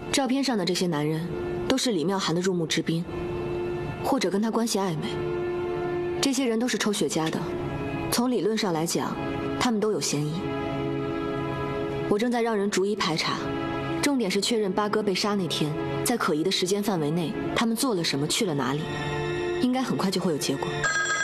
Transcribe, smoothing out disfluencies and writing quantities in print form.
照片上的这些男人，都是李妙涵的入幕之宾，或者跟他关系暧昧。这些人都是抽雪茄的，从理论上来讲，他们都有嫌疑。我正在让人逐一排查，重点是确认八哥被杀那天，在可疑的时间范围内，他们做了什么，去了哪里，应该很快就会有结果。